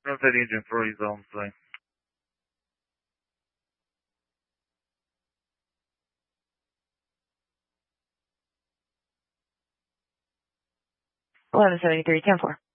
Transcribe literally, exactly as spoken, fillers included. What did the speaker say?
I've had engine freeze on the thing. eleven seventy-three, ten four.